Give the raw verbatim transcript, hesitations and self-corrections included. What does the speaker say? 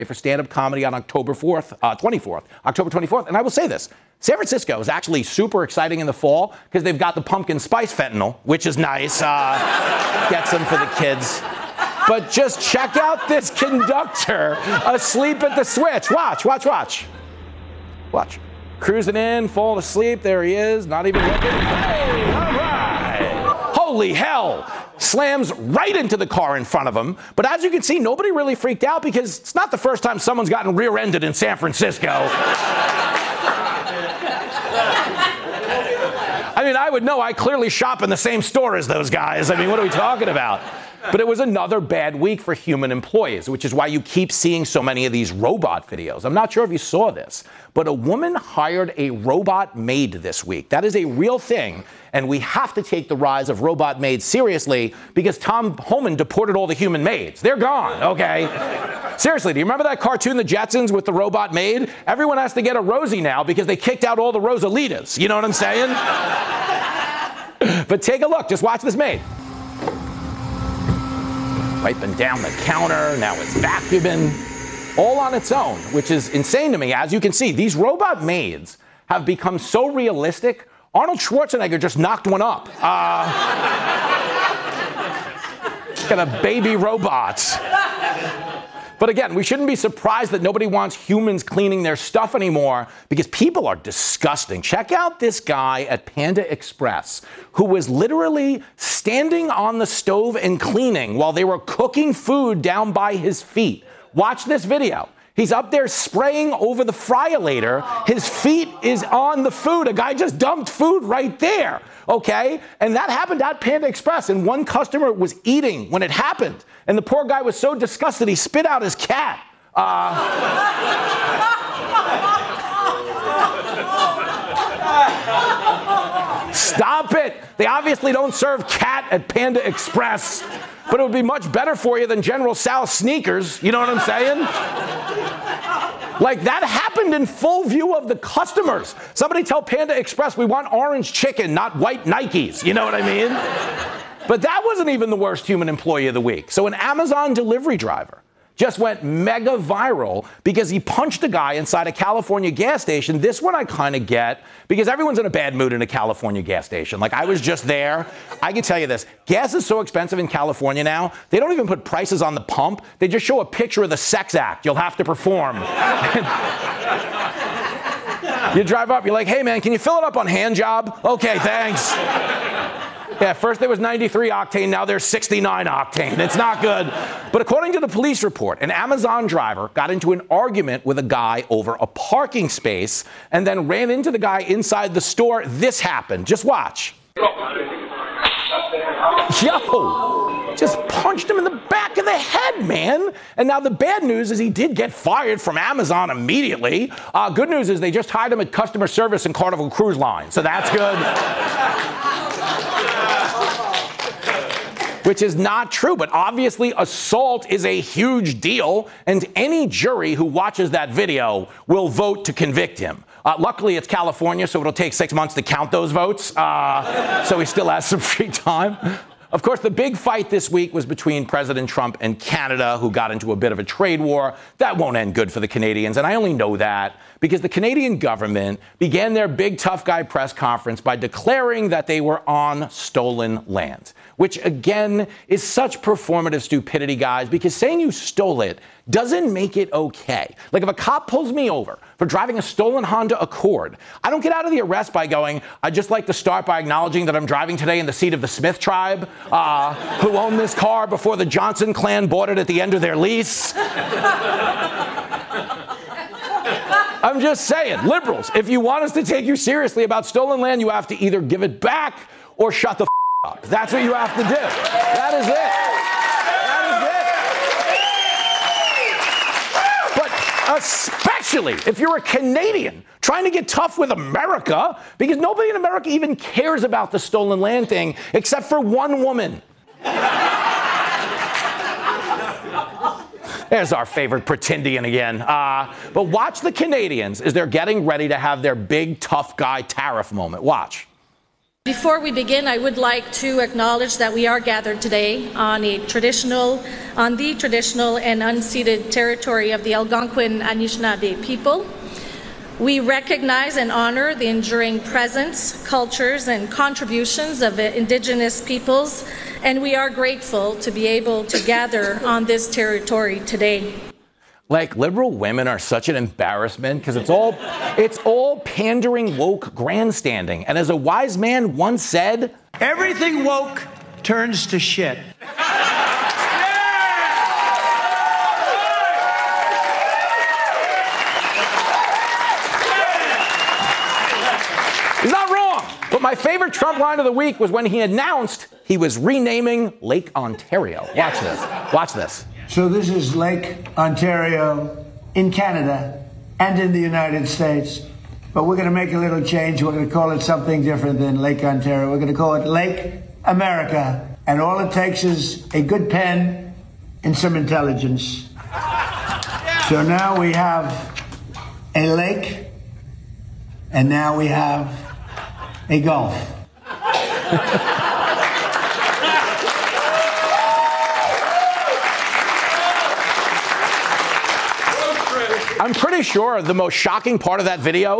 for stand-up comedy on October fourth, uh, twenty-fourth, October twenty-fourth. And I will say this. San Francisco is actually super exciting in the fall because they've got the pumpkin spice fentanyl, which is nice. Uh, gets them for the kids. But just check out this conductor asleep at the switch. Watch, watch, watch. Watch. Cruising in, falling asleep. There he is. Not even looking. Hey, all right. Holy hell. Slams right into the car in front of him. But as you can see, nobody really freaked out because it's not the first time someone's gotten rear-ended in San Francisco. I mean, I would know. I clearly shop in the same store as those guys. I mean, what are we talking about? But it was another bad week for human employees, which is why you keep seeing so many of these robot videos. I'm not sure if you saw this, but a woman hired a robot maid this week. That is a real thing, and we have to take the rise of robot maids seriously because Tom Homan deported all the human maids. They're gone, okay? Seriously, do you remember that cartoon, The Jetsons, with the robot maid? Everyone has to get a Rosie now because they kicked out all the Rosalitas. You know what I'm saying? But take a look. Just watch this maid. Wiping down the counter, now it's vacuuming, all on its own, which is insane to me. As you can see, these robot maids have become so realistic, Arnold Schwarzenegger just knocked one up. Uh, got a baby robot. But again, we shouldn't be surprised that nobody wants humans cleaning their stuff anymore because people are disgusting. Check out this guy at Panda Express who was literally standing on the stove and cleaning while they were cooking food down by his feet. Watch this video. He's up there spraying over the fryolator. His feet is on the food. A guy just dumped food right there, okay? And that happened at Panda Express, and one customer was eating when it happened. And the poor guy was so disgusted, he spit out his cat. Uh, Stop it. They obviously don't serve cat at Panda Express, but it would be much better for you than General Sal's sneakers. You know what I'm saying? Like, that happened in full view of the customers. Somebody tell Panda Express we want orange chicken, not white Nikes. You know what I mean? But that wasn't even the worst human employee of the week. So an Amazon delivery driver just went mega viral because he punched a guy inside a California gas station. This one I kind of get because everyone's in a bad mood in a California gas station. Like, I was just there. I can tell you this. Gas is so expensive in California now, they don't even put prices on the pump. They just show a picture of the sex act you'll have to perform. You drive up, you're like, hey, man, can you fill it up on hand job? Okay, thanks. Yeah, first there was ninety-three octane, now there's sixty-nine octane. It's not good. But according to the police report, an Amazon driver got into an argument with a guy over a parking space and then ran into the guy inside the store. This happened. Just watch. Yo, just punched him in the back of the head, man. And now the bad news is he did get fired from Amazon immediately. Uh, good news is they just hired him at customer service in Carnival Cruise Line, so that's good. Which is not true, but obviously assault is a huge deal, and any jury who watches that video will vote to convict him. Uh, luckily, it's California, so it'll take six months to count those votes, uh, so he still has some free time. Of course, the big fight this week was between President Trump and Canada, who got into a bit of a trade war. That won't end good for the Canadians, and I only know that because the Canadian government began their big tough guy press conference by declaring that they were on stolen land, which, again, is such performative stupidity, guys, because saying you stole it doesn't make it okay. Like, if a cop pulls me over for driving a stolen Honda Accord, I don't get out of the arrest by going, I'd just like to start by acknowledging that I'm driving today in the seat of the Smith tribe, uh, who owned this car before the Johnson clan bought it at the end of their lease. I'm just saying, liberals, if you want us to take you seriously about stolen land, you have to either give it back or shut the f*** up. That's what you have to do. That is it. That is it. But especially if you're a Canadian trying to get tough with America, because nobody in America even cares about the stolen land thing except for one woman. There's our favorite pretendian again. Uh, but watch the Canadians as they're getting ready to have their big tough guy tariff moment. Watch. Before we begin, I would like to acknowledge that we are gathered today on a traditional, on the traditional and unceded territory of the Algonquin Anishinaabe people. We recognize and honor the enduring presence, cultures, and contributions of Indigenous peoples, and we are grateful to be able to gather on this territory today. Like, liberal women are such an embarrassment because it's all, it's all pandering, woke grandstanding. And as a wise man once said, everything woke turns to shit. He's not wrong. But my favorite Trump line of the week was when he announced he was renaming Lake Ontario. Watch this. Watch this. So this is Lake Ontario in Canada and in the United States. But we're going to make a little change. We're going to call it something different than Lake Ontario. We're going to call it Lake America. And all it takes is a good pen and some intelligence. So now we have a lake, and now we have a gulf. I'm pretty sure the most shocking part of that video